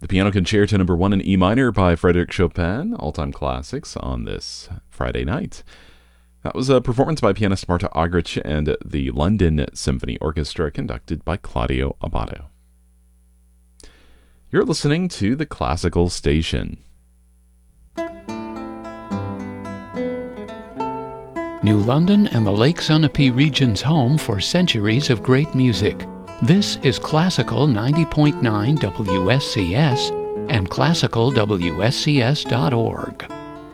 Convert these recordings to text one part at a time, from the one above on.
The Piano Concerto No. 1 in E minor by Frédéric Chopin, all-time classics on this Friday night. That was a performance by pianist Marta Argerich and the London Symphony Orchestra, conducted by Claudio Abbado. You're listening to the Classical Station. New London and the Lake Sunapee region's home for centuries of great music. This is Classical 90.9 WSCS and classicalwscs.org.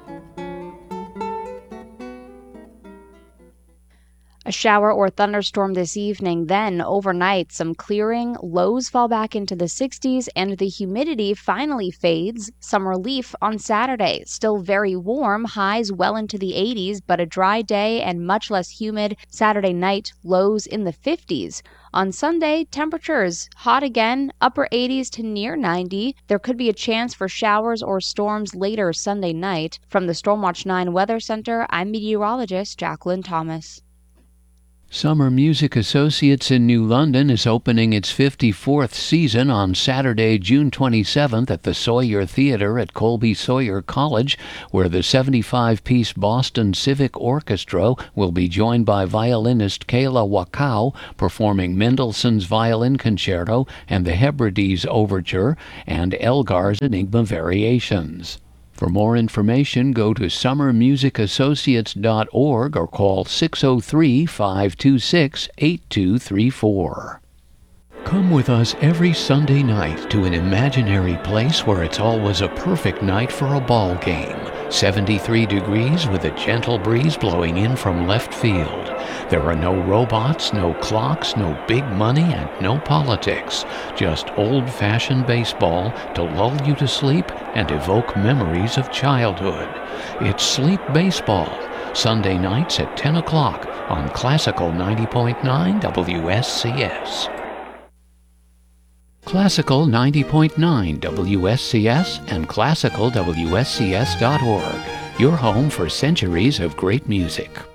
A shower or thunderstorm this evening, then overnight some clearing, lows fall back into the 60s, and the humidity finally fades. Some relief on Saturday. Still very warm, highs well into the 80s, but a dry day and much less humid. Saturday night, lows in the 50s. On Sunday, temperatures hot again, upper 80s to near 90. There could be a chance for showers or storms later Sunday night. From the Stormwatch 9 Weather Center, I'm meteorologist Jacqueline Thomas. Summer Music Associates in New London is opening its 54th season on Saturday, June 27th at the Sawyer Theater at Colby Sawyer College, where the 75-piece Boston Civic Orchestra will be joined by violinist Kayla Wakao performing Mendelssohn's Violin Concerto and the Hebrides Overture and Elgar's Enigma Variations. For more information, go to summermusicassociates.org or call 603-526-8234. Come with us every Sunday night to an imaginary place where it's always a perfect night for a ball game. 73 degrees with a gentle breeze blowing in from left field. There are no robots, no clocks, no big money, and no politics. Just old-fashioned baseball to lull you to sleep and evoke memories of childhood. It's Sleep Baseball, Sunday nights at 10 o'clock on Classical 90.9 WSCS. Classical 90.9 WSCS and classicalwscs.org, your home for centuries of great music.